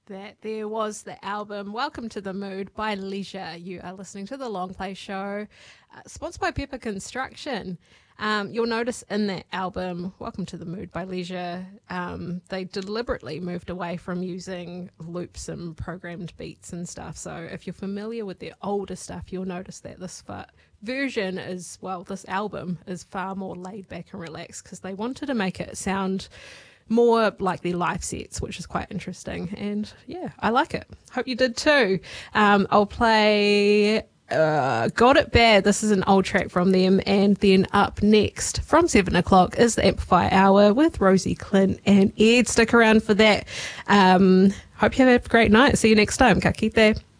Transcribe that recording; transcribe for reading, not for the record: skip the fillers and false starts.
That there was the album Welcome to the Mood by Leisure. You are listening to the Long Play Show, sponsored by Pepper Construction. You'll notice in that album, Welcome to the Mood by Leisure, they deliberately moved away from using loops and programmed beats and stuff. So if you're familiar with their older stuff, you'll notice that this version is, well, this album is far more laid back and relaxed because they wanted to make it sound more like their live sets, which is quite interesting. And yeah, I like it. Hope you did too. I'll play Got It Bad. This is an old track from them. And then up next from 7 o'clock is the Amplify Hour with Rosie Clint and Ed. Stick around for that. Hope you have a great night. See you next time. Ka kite.